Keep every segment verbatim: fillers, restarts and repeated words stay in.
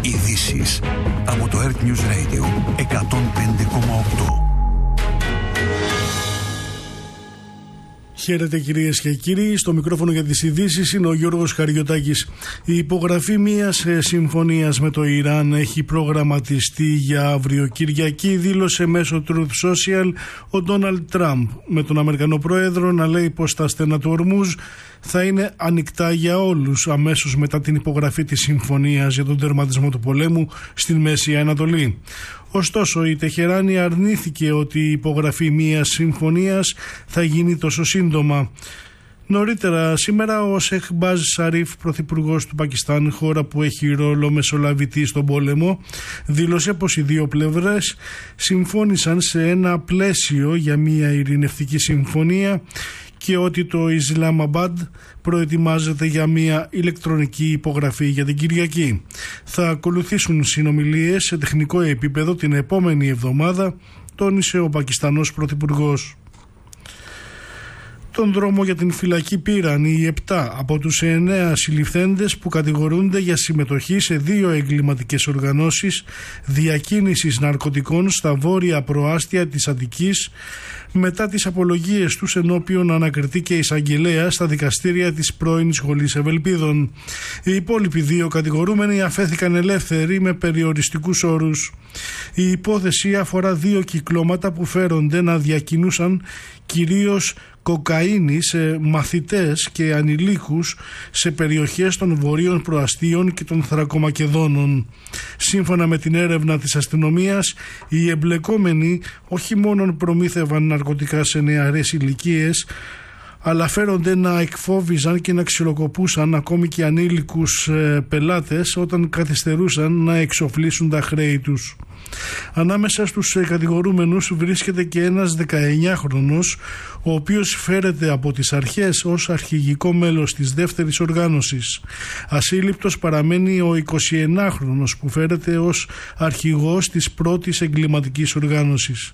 Ειδήσεις από το Earth News Radio εκατόν πέντε κόμμα οκτώ. Χαίρετε κυρίες και κύριοι, στο μικρόφωνο για τις ειδήσεις είναι ο Γιώργος Χαριωτάκης. Η υπογραφή μιας συμφωνίας με το Ιράν έχει προγραμματιστεί για αύριο Κυριακή, δήλωσε μέσω Truth Social ο Ντόναλντ Τραμπ, με τον Αμερικανό Πρόεδρο να λέει πως τα στενά του Ορμούζ θα είναι ανοιχτά για όλους αμέσως μετά την υπογραφή της συμφωνίας για τον τερματισμό του πολέμου στην Μέση Ανατολή. Ωστόσο, η Τεχεράνη αρνήθηκε ότι η υπογραφή μιας συμφωνίας θα γίνει τόσο σύντομα. Νωρίτερα σήμερα, ο Σεχμπάζ Σαρίφ, πρωθυπουργός του Πακιστάν, χώρα που έχει ρόλο μεσολαβητή στον πόλεμο, δήλωσε πως οι δύο πλευρές συμφώνησαν σε ένα πλαίσιο για μια ειρηνευτική συμφωνία και ότι το Ισλαμαμπάντ προετοιμάζεται για μια ηλεκτρονική υπογραφή για την Κυριακή. Θα ακολουθήσουν συνομιλίες σε τεχνικό επίπεδο την επόμενη εβδομάδα, τόνισε ο Πακιστανός πρωθυπουργός. Τον δρόμο για την φυλακή πήραν οι επτά από τους εννέα συλληφθέντες που κατηγορούνται για συμμετοχή σε δύο εγκληματικές οργανώσεις διακίνησης ναρκωτικών στα βόρεια προάστια της Αττικής, μετά τις απολογίες τους ενώπιον ανακριτή και εισαγγελέα στα δικαστήρια της πρώην Σχολής Ευελπίδων. Οι υπόλοιποι δύο κατηγορούμενοι αφέθηκαν ελεύθεροι με περιοριστικούς όρους. Η υπόθεση αφορά δύο κυκλώματα που φέρονται να διακινούσαν κυρίως κοκαίνη σε μαθητές και ανηλίκους σε περιοχές των βορείων προαστίων και των Θρακομακεδόνων. Σύμφωνα με την έρευνα της αστυνομίας, οι εμπλεκόμενοι όχι μόνο προμήθευαν ναρκωτικά σε νεαρές ηλικίες, αλλά φέρονται να εκφόβιζαν και να ξυλοκοπούσαν ακόμη και ανήλικους ε, πελάτες όταν καθυστερούσαν να εξοφλήσουν τα χρέη τους. Ανάμεσα στους κατηγορούμενους βρίσκεται και ένας δεκαεννιάχρονος, ο οποίος φέρεται από τις αρχές ως αρχηγικό μέλος της δεύτερης οργάνωσης. Ασύλληπτος παραμένει ο εικοσιεννάχρονος που φέρεται ως αρχηγός της πρώτης εγκληματικής οργάνωσης.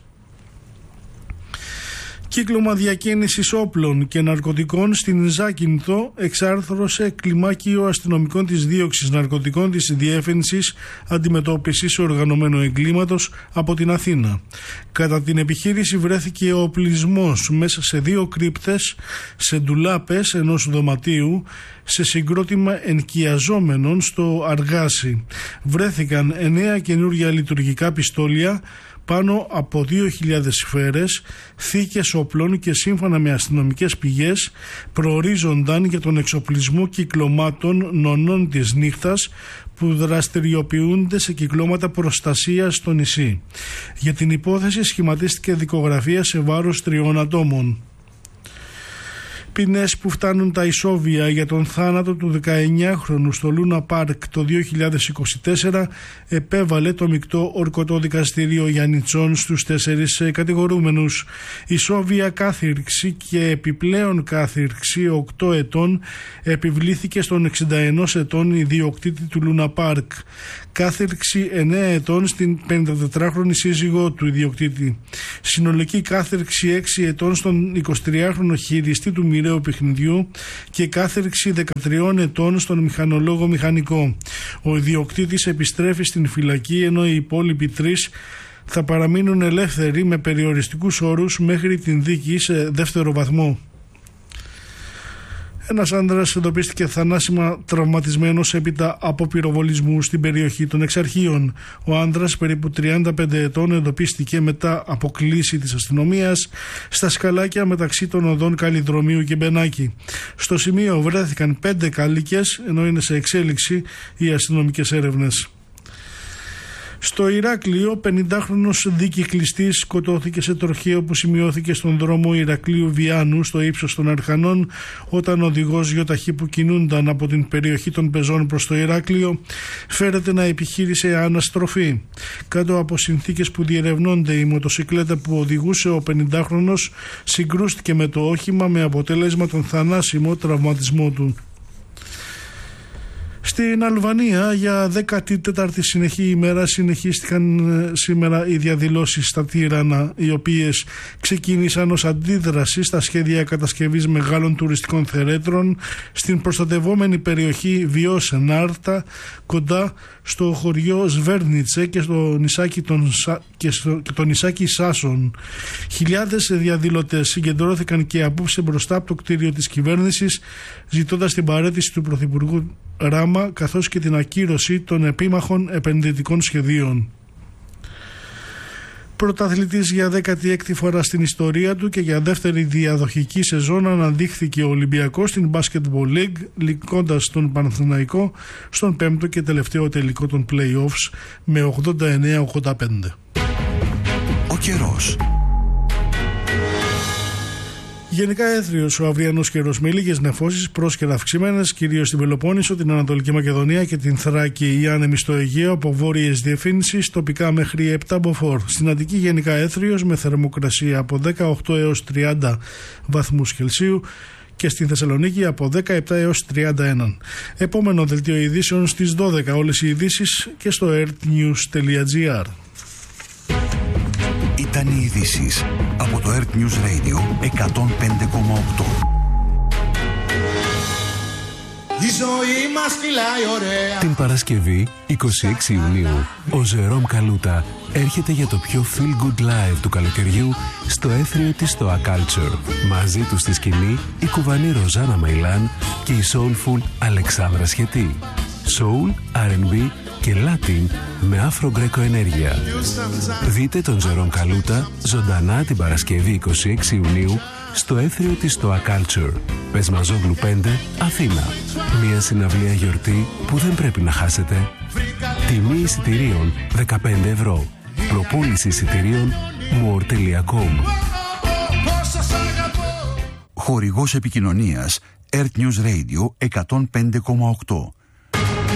Κύκλωμα διακίνησης όπλων και ναρκωτικών στην Ζάκυνθο εξάρθρωσε κλιμάκιο αστυνομικών της δίωξης ναρκωτικών της Διεύθυνσης Αντιμετώπισης Οργανωμένου Εγκλήματος από την Αθήνα. Κατά την επιχείρηση βρέθηκε ο οπλισμός μέσα σε δύο κρύπτες, σε ντουλάπες ενός δωματίου, σε συγκρότημα ενοικιαζόμενων στο Αργάσι. Βρέθηκαν εννέα καινούργια λειτουργικά πιστόλια, πάνω από δύο χιλιάδες σφαίρες, θήκες όπλων και σύμφωνα με αστυνομικές πηγές προορίζονταν για τον εξοπλισμό κυκλωμάτων νονών της νύχτας που δραστηριοποιούνται σε κυκλώματα προστασίας στο νησί. Για την υπόθεση σχηματίστηκε δικογραφία σε βάρος τριών ατόμων. Ποινές που φτάνουν τα ισόβια για τον θάνατο του δεκαεννιάχρονου στο Λούνα Πάρκ το δύο χιλιάδες είκοσι τέσσερα επέβαλε το μεικτό ορκωτό δικαστήριο Γιαννιτσών στους τέσσερις κατηγορούμενους. Ισόβια κάθυρξη και επιπλέον κάθυρξη οκτώ ετών επιβλήθηκε στον εξήντα ενός ετών ιδιοκτήτη του Λούνα Πάρκ. Κάθυρξη εννέα ετών στην πενηντατετράχρονη σύζυγό του ιδιοκτήτη. Συνολική κάθυρξη έξι ετών στον εικοσιτριάχρονο χειριστή του μοιραίου παιχνιδιού και κάθυρξη δεκατριών ετών στον μηχανολόγο μηχανικό. Ο ιδιοκτήτης επιστρέφει στην φυλακή, ενώ οι υπόλοιποι τρεις θα παραμείνουν ελεύθεροι με περιοριστικούς όρους μέχρι την δίκη σε δεύτερο βαθμό. Ένας άνδρας εντοπίστηκε θανάσιμα τραυματισμένος έπειτα από πυροβολισμού στην περιοχή των Εξαρχείων. Ο άνδρας, περίπου τριάντα πέντε ετών, εντοπίστηκε μετά από κλήση της αστυνομίας στα σκαλάκια μεταξύ των οδών Καλλιδρομίου και Μπενάκη. Στο σημείο βρέθηκαν πέντε κάλικες, ενώ είναι σε εξέλιξη οι αστυνομικές έρευνες. Στο Ηράκλειο, πενηντάχρονος δικυκλιστής σκοτώθηκε σε τροχαίο που σημειώθηκε στον δρόμο Ηρακλείου Βιάνου στο ύψος των Αρχανών, όταν ο οδηγός γιοταχή που κινούνταν από την περιοχή των Πεζών προς το Ηράκλειο φέρεται να επιχείρησε αναστροφή. Κάτω από συνθήκες που διερευνώνται, η μοτοσικλέτα που οδηγούσε ο πενηντάχρονος συγκρούστηκε με το όχημα με αποτέλεσμα τον θανάσιμο τραυματισμό του. Στην Αλβανία για δέκατη τέταρτη συνεχή ημέρα συνεχίστηκαν σήμερα οι διαδηλώσεις στα Τύρανα, οι οποίες ξεκίνησαν ως αντίδραση στα σχέδια κατασκευής μεγάλων τουριστικών θερέτρων στην προστατευόμενη περιοχή Βιώσε Νάρτα, κοντά στο χωριό Σβέρνιτσε και στο νησάκι των, και στο, και το νησάκι Σάσον. Χιλιάδες διαδηλωτές συγκεντρώθηκαν και απόψε μπροστά από το κτίριο της κυβέρνησης, ζητώντας την παραίτηση του Πρωθυπουργού Ράμα καθώς και την ακύρωση των επίμαχων επενδυτικών σχεδίων. Πρωταθλητής για δέκατη έκτη φορά στην ιστορία του και για δεύτερη διαδοχική σεζόν αναδείχθηκε ο Ολυμπιακός στην Basketball League, νικώντας τον Παναθηναϊκό στον πέμπτο και τελευταίο τελικό των play-offs με ογδόντα εννέα ογδόντα πέντε. Ο καιρός. Γενικά έθριος ο αυριανός καιρός με λίγες νεφώσεις πρόσκαιρα αυξημένες, κυρίως στην Πελοπόννησο, την Ανατολική Μακεδονία και την Θράκη, οι άνεμοι στο Αιγαίο από βόρειες διευθύνσεις, τοπικά μέχρι επτά μποφόρ. Στην Αττική γενικά έθριος με θερμοκρασία από δεκαοκτώ έως τριάντα βαθμούς Κελσίου και στην Θεσσαλονίκη από δεκαεπτά έως τριάντα ένα. Επόμενο δελτίο ειδήσεων στις δώδεκα. Όλες οι ειδήσεις και στο earthnews τελεία gr. Ήταν οι ειδήσεις από το Earth News Radio εκατόν πέντε κόμμα οκτώ. Η ζωή μας κυλάει ωραία. Την Παρασκευή, εικοστή έκτη Ιουνίου, ο Ζερόμ Καλούτα έρχεται για το πιο feel good live του καλοκαιριού στο έθριο της Stoa Culture. Μαζί του στη σκηνή η κουβανή Ροζάνα Μαϊλάν και η soulful Αλεξάνδρα Σχετή. Soul, αρ εντ μπι και Latin με Afro-Greco ενέργεια. Δείτε τον Ζερόμ Καλούτα ζωντανά την Παρασκευή εικοστή έκτη Ιουνίου στο έθριο της Stoa Culture. Πεσμαζόγλου πέντε, Αθήνα. Μια συναυλία γιορτή που δεν πρέπει να χάσετε. Τιμή εισιτηρίων δεκαπέντε ευρώ. Προπούληση εισιτηρίων more τελεία com. Χορηγός επικοινωνίας Earth News Radio εκατόν πέντε κόμμα οκτώ.